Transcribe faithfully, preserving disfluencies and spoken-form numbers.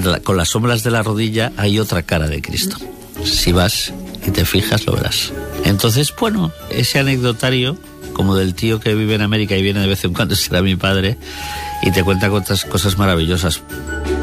la, con las sombras de la rodilla hay otra cara de Cristo. Si vas y te fijas, lo verás. Entonces, bueno, ese anecdotario, como del tío que vive en América y viene de vez en cuando, será mi padre, y te cuenta otras cosas maravillosas.